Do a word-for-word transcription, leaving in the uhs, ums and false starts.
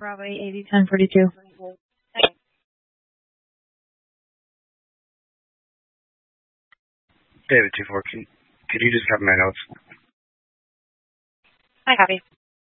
Bravo eighty ten forty-two. David two four, can, could you just have my notes? I copy.